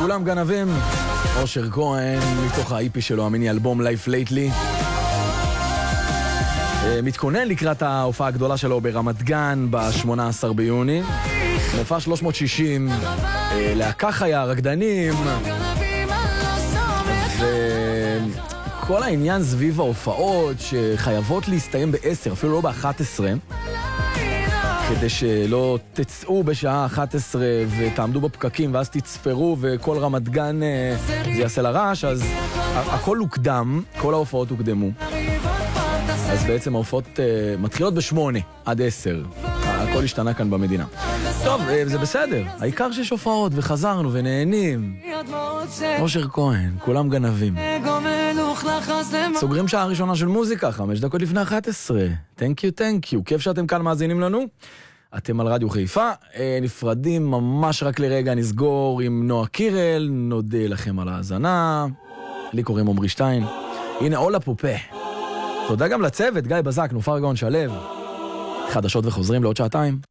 כולם גנבים. אושר כהן, מתוך ה-IP שלו, המיני אלבום Life Lately. מתכונן לקראת ההופעה הגדולה שלו ברמת גן ב-18 ביוני. מופע 360, להקה חיה, רקדנים. וכל העניין סביב ההופעות שחייבות להסתיים ב-10, אפילו לא ב-11. כדי שלא תצאו בשעה 11 ותעמדו בפקקים ואז תצפרו וכל רמת גן זה יעשה לרעש, אז הכל הוקדם, כל ההופעות הוקדמו. אז בעצם ההופעות מתחילות ב8 עד 10. הכל השתנה כאן במדינה. טוב, זה בסדר. העיקר שיש הופעות וחזרנו ונהנים. אושר כהן, כולם גנבים. סוגרים שעה ראשונה של מוזיקה, 5 דקות לפני 11. Thank you. כיף שאתם כאן מאזינים לנו. אתם על רדיו חיפה. נפרדים ממש רק לרגע, נסגור עם נועה קירל. נודה לכם על ההאזנה. לי קוראים עומרי שטיין. הנה אולה פופה. תודה גם לצוות, גיא בזק, נופר גאון שלב. חדשות וחוזרים לעוד שעתיים.